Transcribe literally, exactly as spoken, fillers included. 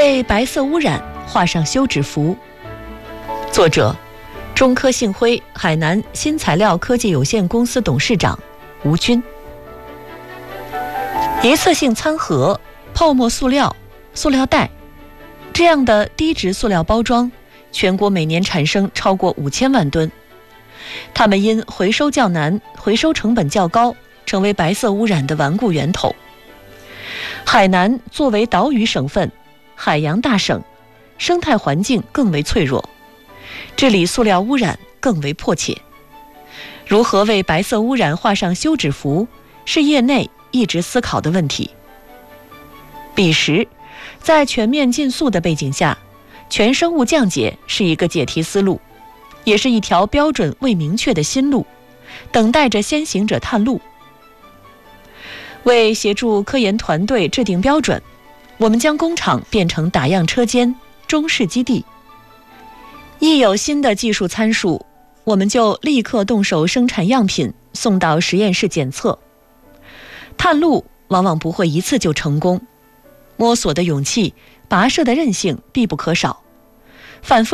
为白色污染画上休止符。作者：中科信辉海南新材料科技有限公司董事长吴军。一次性餐盒、泡沫塑料、塑料袋这样的低值塑料包装，全国每年产生超过五千万吨。它们因回收较难、回收成本较高，成为白色污染的顽固源头。海南作为岛屿省份、海洋大省，生态环境更为脆弱，治理塑料污染更为迫切。如何为白色污染画上休止符，是业内一直思考的问题。彼时，在全面禁塑的背景下，全生物降解是一个解题思路，也是一条标准未明确的新路，等待着先行者探路。为协助科研团队制定标准，我们将工厂变成打样车间、中试基地。一有新的技术参数，我们就立刻动手生产样品，送到实验室检测。探路往往不会一次就成功，摸索的勇气、跋涉的韧性必不可少。反复